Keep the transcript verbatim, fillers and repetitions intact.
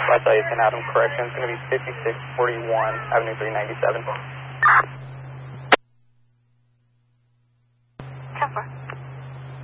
West Edison, Adam, correction. It's going to be fifty-six forty-one, Avenue three ninety-seven.